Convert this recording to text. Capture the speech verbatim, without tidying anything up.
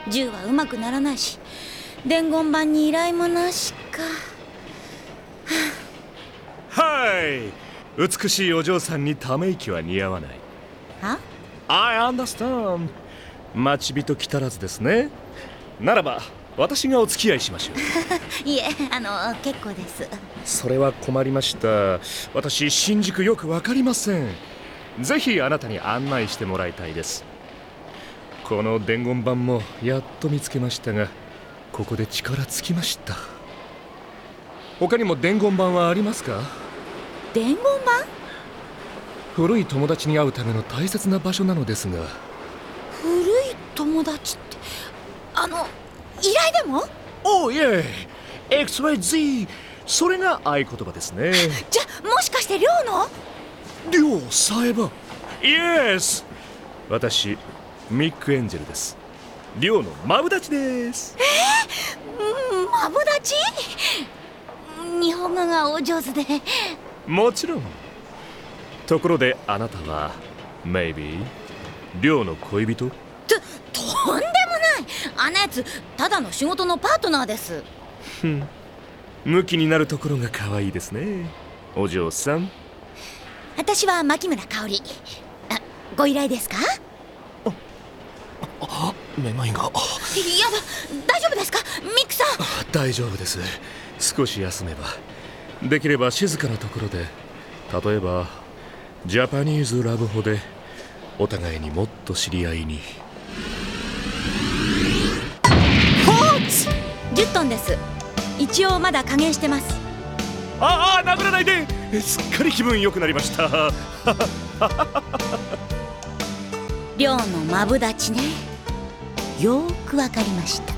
銃はうまくならないし、伝言板に依頼もなしか。 はい、美しいお嬢さんにため息は似合わない。 は？ I understand。 待ち人来たらずですね。ならば私がお付き合いしましょう。 いえ、あの結構です。 それは困りました。私新宿よくわかりません。ぜひあなたに案内してもらいたいです。この伝言板もやっと見つけましたが、ここで力尽きました。他にも伝言板はありますか？ 伝言板？ 古い友達に会うための大切な場所なのですが。 古い友達ってあの依頼でも？ おいえ、エクスワイゼット、 それが合言葉ですね。 じゃもしかして寮の？ 寮さえば。イエス、私ミック・エンジェルです。寮のマブダチです。 えー、マブダチ？日本語がお上手で。 もちろん。ところであなたは Maybe 寮の恋人？ と、とんでもない。あんなやつただの仕事のパートナーです。 ふん、ムキになるところが可愛いですね、お嬢さん。 私は牧村香織。あ、ご依頼ですか？ あ、あ、めまいが。 やだ、大丈夫ですかミックさん？ 大丈夫です。少し休めば。できれば静かなところで、例えばジャパニーズラブホでお互いにもっと知り合いに。 じゅっトンです。一応まだ加減してます。 ああ、殴らないで。すっかり気分良くなりました。 寮のマブダチね。よーくわかりました。